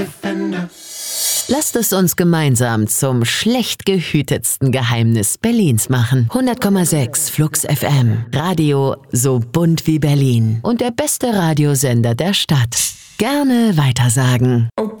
Lasst es uns gemeinsam zum schlecht gehütetsten Geheimnis Berlins machen. 100,6 Flux FM. Radio so bunt wie Berlin. Und der beste Radiosender der Stadt. Gerne weitersagen. Oh,